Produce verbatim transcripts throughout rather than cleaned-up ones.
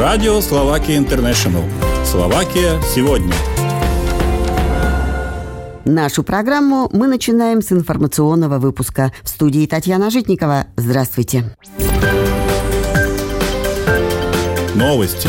Радио Словакия Интернешнл. Словакия сегодня. Нашу программу мы начинаем с информационного выпуска. В студии Татьяна Житникова. Здравствуйте. Новости.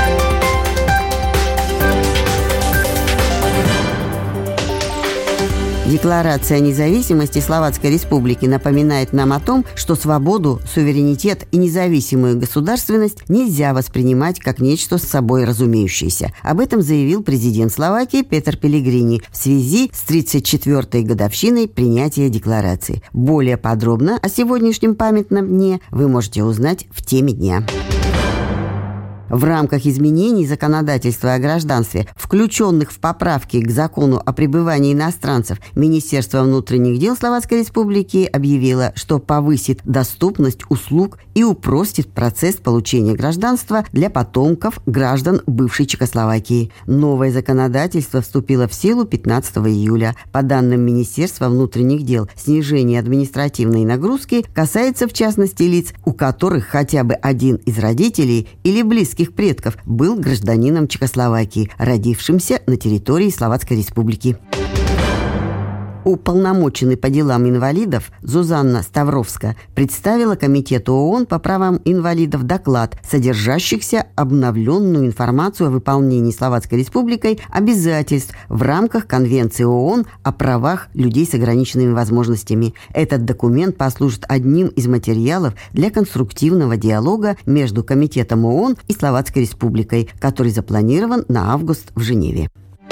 Декларация о независимости Словацкой Республики напоминает нам о том, что свободу, суверенитет и независимую государственность нельзя воспринимать как нечто с собой разумеющееся. Об этом заявил президент Словакии Петер Пелегрини в связи с тридцать четвёртой годовщиной принятия декларации. Более подробно о сегодняшнем памятном дне вы можете узнать в теме дня. В рамках изменений законодательства о гражданстве, включенных в поправки к закону о пребывании иностранцев, Министерство внутренних дел Словацкой Республики объявило, что повысит доступность услуг и упростит процесс получения гражданства для потомков граждан бывшей Чехословакии. Новое законодательство вступило в силу пятнадцатого июля. По данным Министерства внутренних дел, снижение административной нагрузки касается в частности лиц, у которых хотя бы один из родителей или близких предков был гражданином Чехословакии, родившимся на территории Словацкой Республики. Уполномоченный по делам инвалидов Зузанна Ставровска представила Комитету ООН по правам инвалидов доклад, содержащийся обновленную информацию о выполнении Словацкой Республикой обязательств в рамках Конвенции ООН о правах людей с ограниченными возможностями. Этот документ послужит одним из материалов для конструктивного диалога между Комитетом ООН и Словацкой Республикой, который запланирован на август в Женеве.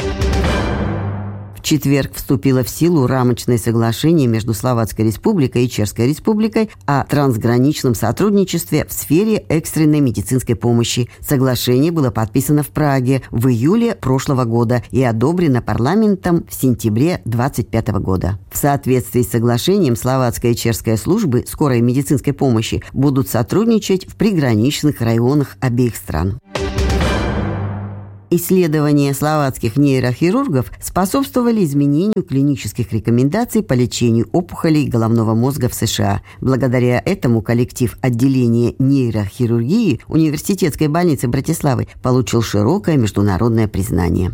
В четверг вступило в силу рамочное соглашение между Словацкой Республикой и Чешской Республикой о трансграничном сотрудничестве в сфере экстренной медицинской помощи. Соглашение было подписано в Праге в июле прошлого года и одобрено парламентом в сентябре две тысячи двадцать пятого года. В соответствии с соглашением словацкая и чешская службы скорой медицинской помощи будут сотрудничать в приграничных районах обеих стран. Исследования словацких нейрохирургов способствовали изменению клинических рекомендаций по лечению опухолей головного мозга в США. Благодаря этому коллектив отделения нейрохирургии Университетской больницы Братиславы получил широкое международное признание.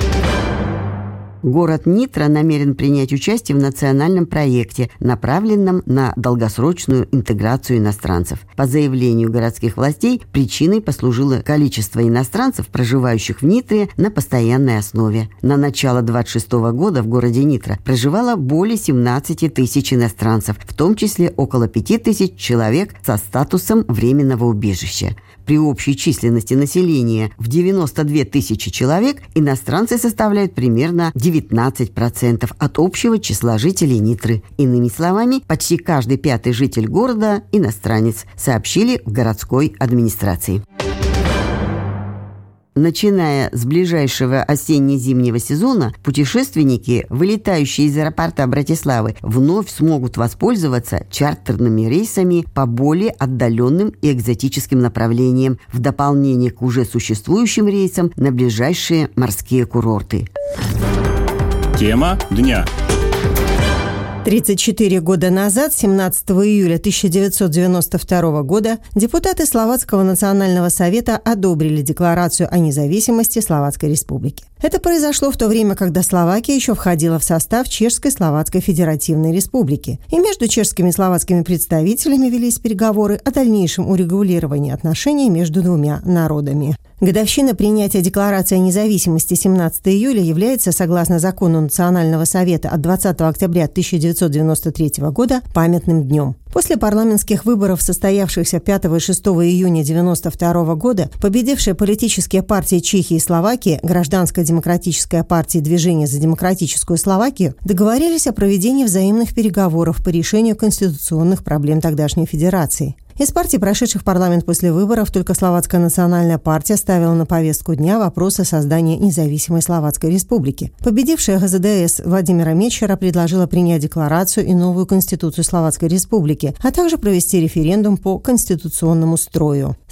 Город Нитра намерен принять участие в национальном проекте, направленном на долгосрочную интеграцию иностранцев. По заявлению городских властей, причиной послужило количество иностранцев, проживающих в Нитре на постоянной основе. На начало двадцать шестого года в городе Нитра проживало более семнадцать тысяч иностранцев, в том числе около пять тысяч человек со статусом временного убежища. При общей численности населения в девяносто две тысячи человек иностранцы составляют примерно девятнадцать процентов от общего числа жителей Нитры. Иными словами, почти каждый пятый житель города – иностранец, сообщили в городской администрации. Начиная с ближайшего осенне-зимнего сезона, путешественники, вылетающие из аэропорта Братиславы, вновь смогут воспользоваться чартерными рейсами по более отдаленным и экзотическим направлениям, в дополнение к уже существующим рейсам на ближайшие морские курорты. Тема дня. тридцать четыре года назад, семнадцатого июля тысяча девятьсот девяносто второго года, депутаты Словацкого национального совета одобрили декларацию о независимости Словацкой Республики. Это произошло в то время, когда Словакия еще входила в состав Чешской Словацкой Федеративной Республики. И между чешскими и словацкими представителями велись переговоры о дальнейшем урегулировании отношений между двумя народами. Годовщина принятия Декларации о независимости семнадцатого июля является, согласно закону Национального совета от двадцатого октября тысяча девятьсот девяносто третьего года, памятным днем. После парламентских выборов, состоявшихся пятого и шестого июня девяносто второго года, победившие политические партии Чехии и Словакии, Гражданская демократическая партия и Движение за демократическую Словакию, договорились о проведении взаимных переговоров по решению конституционных проблем тогдашней федерации. Из партий, прошедших парламент после выборов, только Словацкая национальная партия ставила на повестку дня вопрос о создании независимой Словацкой республики. Победившая ГЗДС Владимира Мечера предложила принять декларацию и новую конституцию Словацкой республики, а также провести референдум по конституционному строю.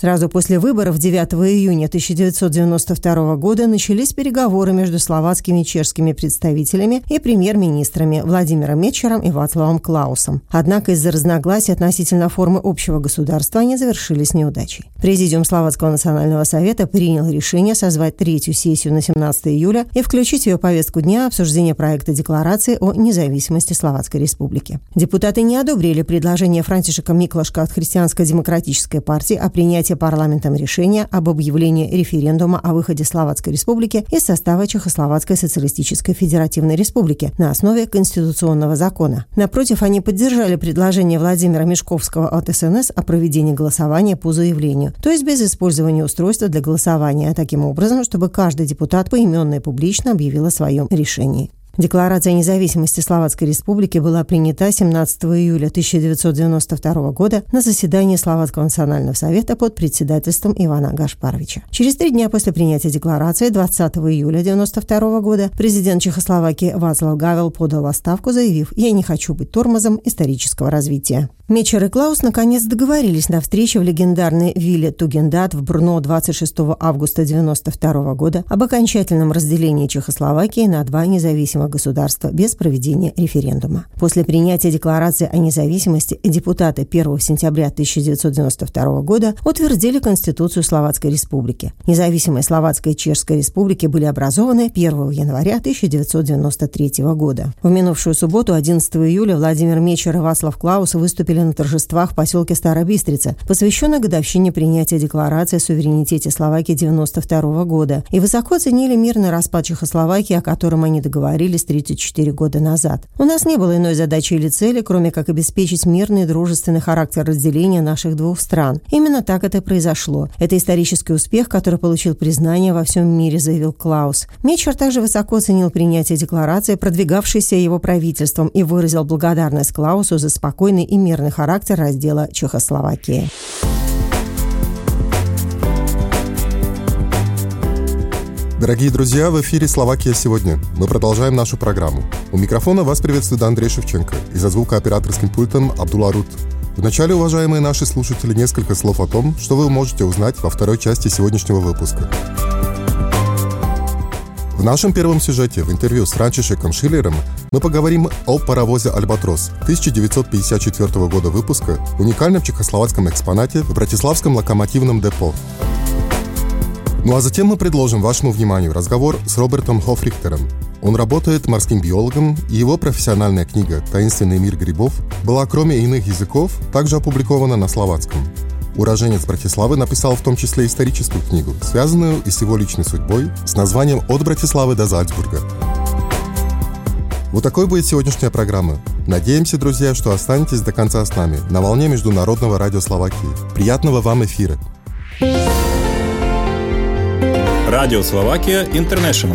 Сразу после выборов девятого июня тысяча девятьсот девяносто второго года начались переговоры между словацкими и чешскими представителями и премьер-министрами Владимиром Мечером и Вацлавом Клаусом. Однако из-за разногласий относительно формы общего государства они завершились неудачей. Президиум Словацкого национального совета принял решение созвать третью сессию на семнадцатое июля и включить в ее повестку дня обсуждение проекта декларации о независимости Словацкой Республики. Депутаты не одобрили предложение Франтишека Миклашка от Христианско-демократической партии о принятии парламентом решения об объявлении референдума о выходе Словацкой Республики из состава Чехословацкой социалистической федеративной республики на основе конституционного закона. Напротив, они поддержали предложение Владимира Мешковского от эс эн эс о проведении голосования по заявлению, то есть без использования устройства для голосования, а таким образом, чтобы каждый депутат поименно и публично объявил о своем решении. Декларация о независимости Словацкой Республики была принята семнадцатого июля тысяча девятьсот девяносто второго года на заседании Словацкого национального совета под председательством Ивана Гашпаровича. Через три дня после принятия декларации, двадцатого июля девяносто второго года, президент Чехословакии Václav Havel подал отставку, заявив: «Я не хочу быть тормозом исторического развития». Мечер и Клаус наконец договорились на встрече в легендарной вилле Тугендат в Брно двадцать шестого августа девяносто второго года об окончательном разделении Чехословакии на два независимых государства без проведения референдума. После принятия декларации о независимости депутаты первого сентября тысяча девятьсот девяносто второго года утвердили Конституцию Словацкой Республики. Независимые Словацкая и Чешская республики были образованы первого января тысяча девятьсот девяносто третьего года. В минувшую субботу, одиннадцатого июля, Владимир Мечер и Вацлав Клаус выступили на торжествах в поселке Старая Бистрица, посвященной годовщине принятия декларации о суверенитете Словакии девяносто второго года, и высоко оценили мирный распад Чехословакии, о котором они договорились тридцать четыре года назад. У нас не было иной задачи или цели, кроме как обеспечить мирный и дружественный характер разделения наших двух стран. Именно так это и произошло. Это исторический успех, который получил признание во всем мире, заявил Клаус. Мечер также высоко оценил принятие декларации, продвигавшейся его правительством, и выразил благодарность Клаусу за спокойный и мирный характер раздела Чехословакии. Дорогие друзья, в эфире «Словакия сегодня». Мы продолжаем нашу программу. У микрофона вас приветствует Андрей Шевченко и за звукооператорским пультом Абдулла Рут. Вначале, уважаемые наши слушатели, несколько слов о том, что вы можете узнать во второй части сегодняшнего выпуска. В нашем первом сюжете в интервью с Франтишеком Шиллером мы поговорим о паровозе «Альбатрос» тысяча девятьсот пятьдесят четвёртого года выпуска, уникальном чехословацком экспонате в Братиславском локомотивном депо. Ну а затем мы предложим вашему вниманию разговор с Робертом Хофрихтером. Он работает морским биологом, и его профессиональная книга «Таинственный мир грибов» была, кроме иных языков, также опубликована на словацком. Уроженец Братиславы написал в том числе историческую книгу, связанную и с его личной судьбой, с названием «От Братиславы до Зальцбурга». Вот такой будет сегодняшняя программа. Надеемся, друзья, что останетесь до конца с нами на волне Международного радио Словакии. Приятного вам эфира! Радио Словакия Интернешнл.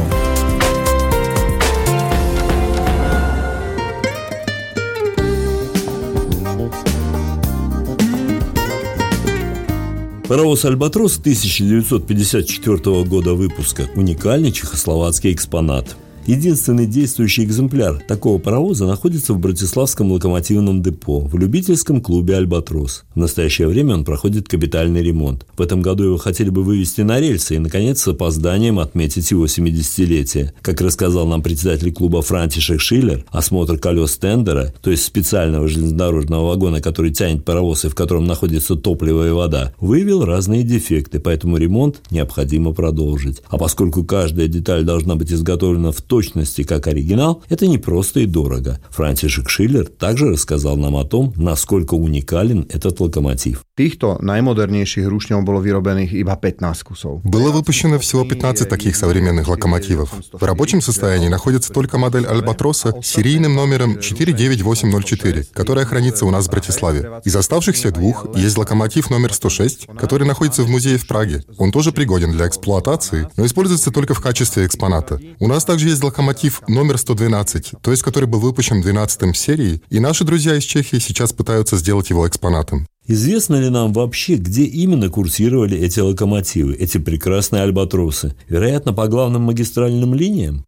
Паровоз «Альбатрос» тысяча девятьсот пятьдесят четвёртого года выпуска – уникальный чехословацкий экспонат. Единственный действующий экземпляр такого паровоза находится в Братиславском локомотивном депо в любительском клубе «Альбатрос». В настоящее время он проходит капитальный ремонт. В этом году его хотели бы вывести на рельсы и, наконец, с опозданием отметить его семидесятилетие. Как рассказал нам председатель клуба Франтишек Шиллер, осмотр колес тендера, то есть специального железнодорожного вагона, который тянет паровоз и в котором находится топливо и вода, выявил разные дефекты, поэтому ремонт необходимо продолжить. А поскольку каждая деталь должна быть изготовлена в точности как оригинал, это непросто и дорого. Франтишек Шиллер также рассказал нам о том, насколько уникален этот локомотив. Týchto najmodernejších rušňov bolo vyrobených iba pätnásť kusov. Было выпущено всего пятнадцать таких современных локомотивов. В рабочем состоянии находится только модель «Альбатроса» с серийным номером четыре девять восемь ноль четыре, которая хранится у нас в Братиславе. Из оставшихся двух есть локомотив номер сто шесть, который находится в музее в Праге. Он тоже пригоден для эксплуатации, но используется только в качестве экспоната. У нас также есть локомотив номер сто двенадцать, то есть который был выпущен двенадцатым в серии, и наши друзья из Чехии сейчас пытаются сделать его экспонатом. Известно ли нам вообще, где именно курсировали эти локомотивы, эти прекрасные альбатросы? Вероятно, по главным магистральным линиям?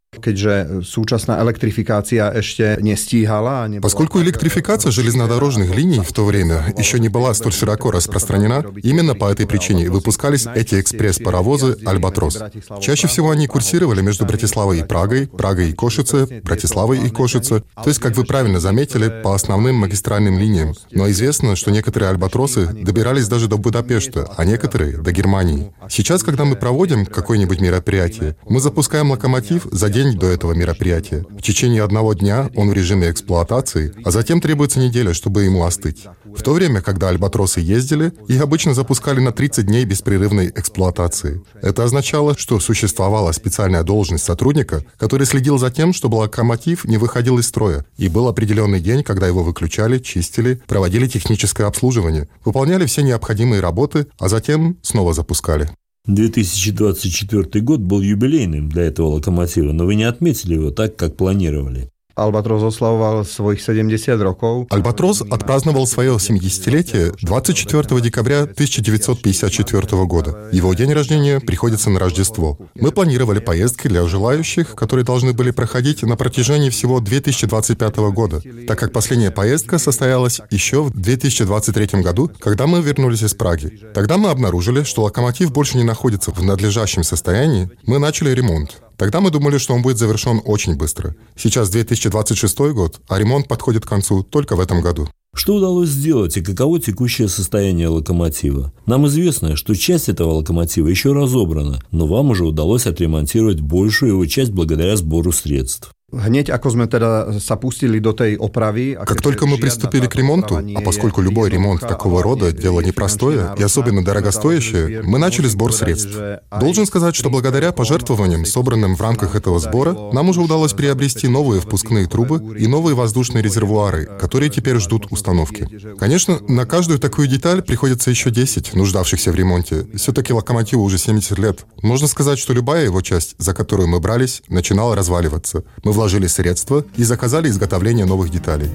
Поскольку электрификация железнодорожных линий в то время еще не была столь широко распространена, именно по этой причине выпускались эти экспресс-паровозы «Альбатрос». Чаще всего они курсировали между Братиславой и Прагой, Прагой и Кошице, Братиславой и Кошице, то есть, как вы правильно заметили, по основным магистральным линиям. Но известно, что некоторые «Альбатросы» добирались даже до Будапешта, а некоторые — до Германии. Сейчас, когда мы проводим какое-нибудь мероприятие, мы запускаем локомотив за день до этого мероприятия. В течение одного дня он в режиме эксплуатации, а затем требуется неделя, чтобы ему остыть. В то время, когда «Альбатросы» ездили, их обычно запускали на тридцать дней беспрерывной эксплуатации. Это означало, что существовала специальная должность сотрудника, который следил за тем, чтобы локомотив не выходил из строя, и был определенный день, когда его выключали, чистили, проводили техническое обслуживание, выполняли все необходимые работы, а затем снова запускали. две тысячи двадцать четвёртый год был юбилейным для этого локомотива, но вы не отметили его так, как планировали. Альбатрос ославовал своих семьдесят роков. Альбатрос отпраздновал свое семидесятилетие двадцать четвёртого декабря тысяча девятьсот пятьдесят четвёртого года. Его день рождения приходится на Рождество. Мы планировали поездки для желающих, которые должны были проходить на протяжении всего две тысячи двадцать пятого года, так как последняя поездка состоялась еще в две тысячи двадцать третьем году, когда мы вернулись из Праги. Тогда мы обнаружили, что локомотив больше не находится в надлежащем состоянии. Мы начали ремонт. Тогда мы думали, что он будет завершен очень быстро. Сейчас две тысячи двадцать шестой год, а ремонт подходит к концу только в этом году. Что удалось сделать и каково текущее состояние локомотива? Нам известно, что часть этого локомотива еще разобрана, но вам уже удалось отремонтировать большую его часть благодаря сбору средств. Hneď ako sme teda sa pustili do tej opravy... Как только мы приступили к ремонту, а поскольку любой ремонт такого рода – дело непростое и особенно дорогостоящее, мы начали сбор средств. Должен сказать, что благодаря пожертвованиям, собранным в рамках этого сбора, нам уже удалось приобрести новые впускные трубы и новые воздушные резервуары, которые теперь ждут установки. Конечно, на каждую такую деталь приходится еще десять, нуждавшихся в ремонте. Все-таки локомотиву уже семьдесят лет. Можно сказать, что любая его часть, за которую мы брались, начинала разваливаться. Мы вложили средства и заказали изготовление новых деталей.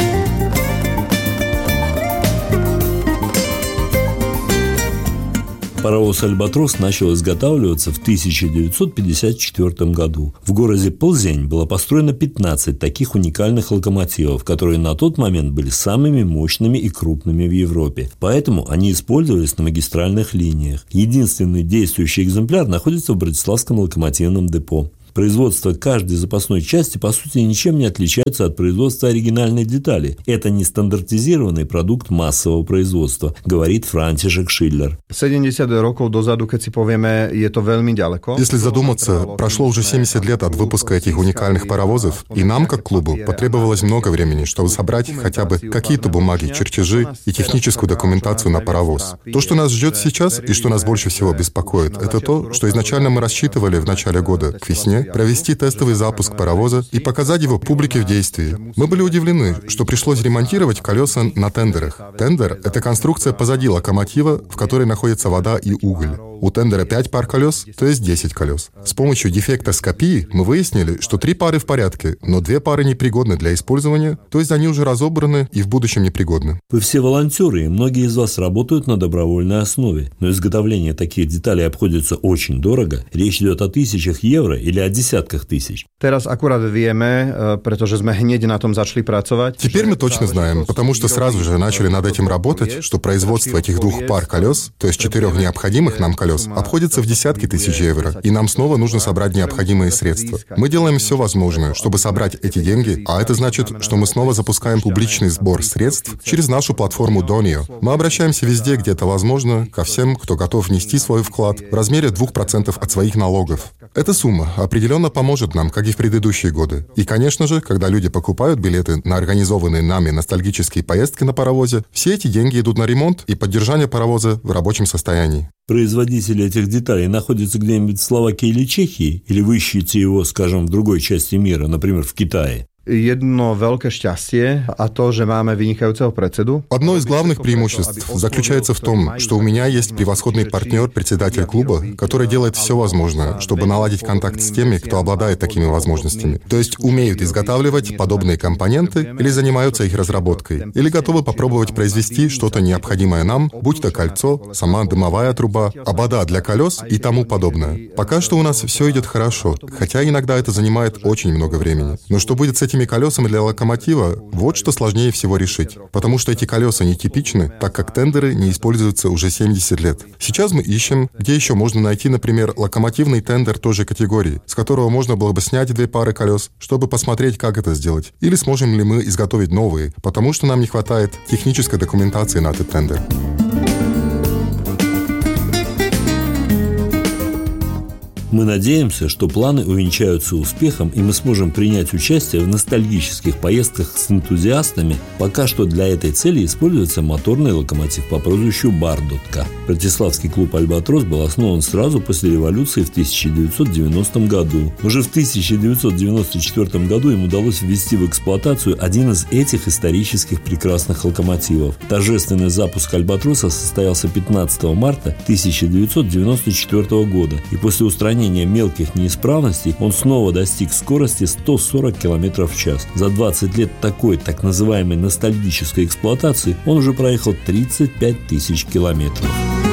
Паровоз «Альбатрос» начал изготавливаться в тысяча девятьсот пятьдесят четвёртом году. В городе Плзень было построено пятнадцать таких уникальных локомотивов, которые на тот момент были самыми мощными и крупными в Европе. Поэтому они использовались на магистральных линиях. Единственный действующий экземпляр находится в Братиславском локомотивном депо. Производство каждой запасной части, по сути, ничем не отличается от производства оригинальной детали. Это не стандартизированный продукт массового производства, говорит Франтишек Шиллер. семьдесят роков дозаду, keď si povieme, je to veľmi ďaleko. Если задуматься, прошло уже семьдесят лет от выпуска этих уникальных паровозов, и нам, как клубу, потребовалось много времени, чтобы собрать хотя бы какие-то бумаги, чертежи и техническую документацию на паровоз. То, что нас ждет сейчас и что нас больше всего беспокоит, это то, что изначально мы рассчитывали в начале года, к весне, провести тестовый запуск паровоза и показать его публике в действии. Мы были удивлены, что пришлось ремонтировать колеса на тендерах. Тендер — это конструкция позади локомотива, в которой находится вода и уголь. У тендера пять пар колес, то есть десять колес. С помощью дефектоскопии мы выяснили, что три пары в порядке, но две пары непригодны для использования, то есть они уже разобраны и в будущем непригодны. Вы все волонтеры, и многие из вас работают на добровольной основе. Но изготовление таких деталей обходится очень дорого. Речь идет о тысячах евро или о десятках тысяч. Teraz akurát vieme, pretože sme hneď na tom začali pracovať. Теперь мы точно знаем, потому что сразу же начали над этим работать, что производство этих двух пар колес, то есть четырех необходимых нам колес, обходится в десятки тысяч евро, и нам снова нужно собрать необходимые средства. Мы делаем все возможное, чтобы собрать эти деньги, а это значит, что мы снова запускаем публичный сбор средств через нашу платформу Donio. Мы обращаемся везде, где это возможно, ко всем, кто готов внести свой вклад в размере двух процентов от своих налогов. Эта сумма определенно поможет нам, как и в предыдущие годы. И, конечно же, когда люди покупают билеты на организованные нами ностальгические поездки на паровозе, все эти деньги идут на ремонт и поддержание паровоза в рабочем состоянии. Производитель этих деталей находится где-нибудь в Словакии или Чехии? Или вы ищете его, скажем, в другой части мира, например, в Китае? jedno veľké šťastie a to, že máme vynikajúceho predsedu. Одно из главных преимуществ заключается в том, что у меня есть превосходный партнер, председатель клуба, который делает все возможное, чтобы наладить контакт с теми, кто обладает такими возможностями. То есть умеют изготавливать подобные компоненты или занимаются их разработкой, или готовы попробовать произвести что-то необходимое нам, будь то кольцо, сама дымовая труба, обода для колес и тому подобное. Пока что у нас все идет хорошо, хотя иногда это занимает очень много времени. Но что будет с этими колесами для локомотива, вот что сложнее всего решить. Потому что эти колеса нетипичны, так как тендеры не используются уже семьдесят лет. Сейчас мы ищем, где еще можно найти, например, локомотивный тендер той же категории, с которого можно было бы снять две пары колес, чтобы посмотреть, как это сделать. Или сможем ли мы изготовить новые, потому что нам не хватает технической документации на этот тендер. Мы надеемся, что планы увенчаются успехом, и мы сможем принять участие в ностальгических поездках с энтузиастами. Пока что для этой цели используется моторный локомотив по прозвищу Бардотка. Братиславский клуб «Альбатрос» был основан сразу после революции в тысяча девятьсот девяностом году. Уже в тысяча девятьсот девяносто четвёртом году им удалось ввести в эксплуатацию один из этих исторических прекрасных локомотивов. Торжественный запуск «Альбатроса» состоялся пятнадцатого марта тысяча девятьсот девяносто четвёртого года, и после устранения мелких неисправностей он снова достиг скорости сто сорок километров в час. За двадцать лет такой так называемой ностальгической эксплуатации он уже проехал тридцать пять тысяч километров.